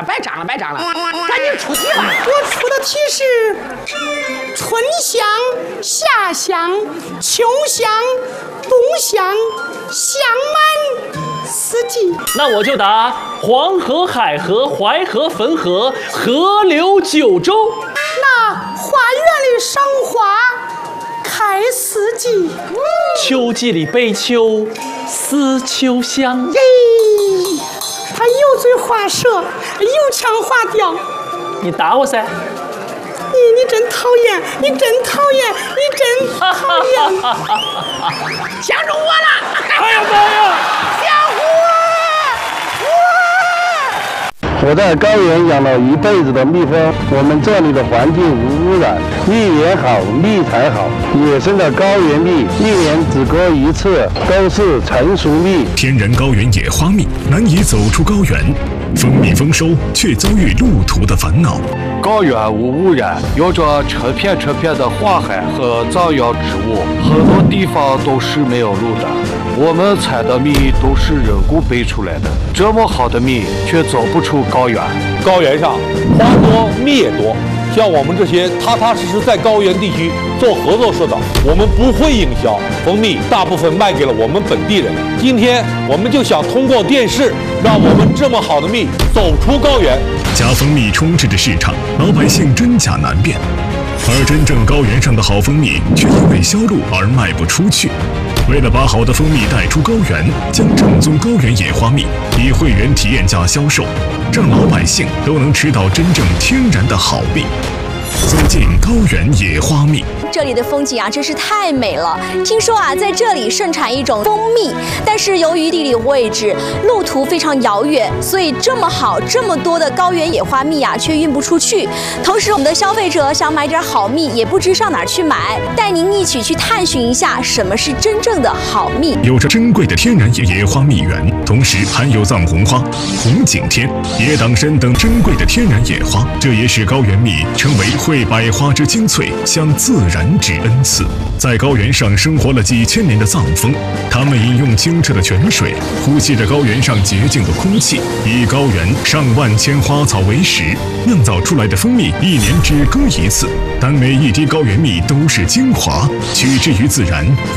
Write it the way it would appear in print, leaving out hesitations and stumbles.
白长了，赶紧出题吧。 我出的题是春香、夏香、秋香、冬香，香满四季。 那我就答黄河、海河、淮河、汾河，河流九州。 那花园里赏花开四季， 秋季里悲秋思秋香。 耶，他油嘴滑舌，油腔滑调。 你打我噻！ 你真讨厌，你真讨厌，你真讨厌！ 想中我了！ 哎呀妈呀！ 小虎！ 我在高原养了一辈子的蜜蜂，我们这里的环境无污染，蜜源好，蜜才好。野生的高原蜜，一年只割一次，都是成熟蜜。 天然高原野花蜜难以走出高原，蜂蜜丰收却遭遇路途的烦恼。 高原无污染，有着成片的花海和藏药植物，很多地方都是没有路的。我们采的蜜都是人工培出来的，这么好的蜜却走不出高原。 高原上花多蜜也多，像我们这些踏踏实实在高原地区做合作社的，我们不会营销，蜂蜜大部分卖给了我们本地人。今天我们就想通过电视，让我们这么好的蜜走出高原。 假蜂蜜充斥着市场，老百姓真假难辨，而真正高原上的好蜂蜜却因为销路而卖不出去。为了把好的蜂蜜带出高原，将正宗高原野花蜜以会员体验价销售，让老百姓都能吃到真正天然的好蜜。走进高原野花蜜。 这里的风景啊，真是太美了。听说啊，在这里盛产一种蜂蜜，但是由于地理位置、路途非常遥远，所以这么好、这么多的高原野花蜜啊，却运不出去。同时，我们的消费者想买点好蜜，也不知上哪儿去买。带您一起去探寻一下，什么是真正的好蜜。 有着珍贵的天然野花蜜源，同时含有藏红花、红景天、野党参等珍贵的天然野花，这也使高原蜜成为汇百花之精粹，向自然之恩赐。在高原上生活了几千年的藏蜂，他们饮用清澈的泉水，呼吸着高原上洁净的空气，以高原上万千花草为食，酿造出来的蜂蜜一年只割一次，但每一滴高原蜜都是精华，取之于自然。